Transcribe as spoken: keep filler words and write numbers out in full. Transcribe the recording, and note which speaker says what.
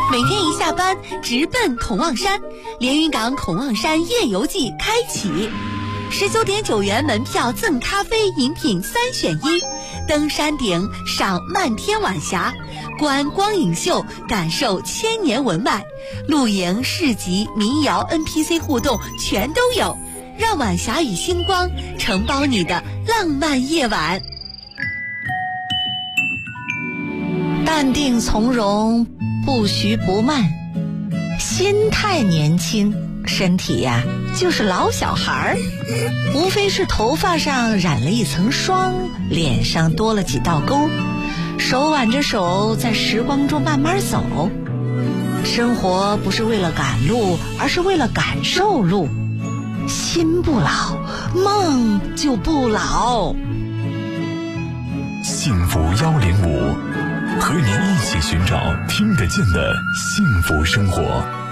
Speaker 1: 每天一下班直奔孔望山，连云港孔望山夜游记开启。十九点九元门票赠咖啡饮品三选一，登山顶赏漫天晚霞，观光影秀感受千年文脉，露营市集民谣 N P C 互动全都有，让晚霞与星光承包你的浪漫夜晚。
Speaker 2: 淡定从容，不徐不慢，心态年轻，身体呀就是老小孩儿，无非是头发上染了一层霜，脸上多了几道沟，手挽着手在时光中慢慢走。生活不是为了赶路，而是为了感受路。心不老，梦就不老。
Speaker 3: 幸福幺零五，和您一起寻找听得见的幸福生活。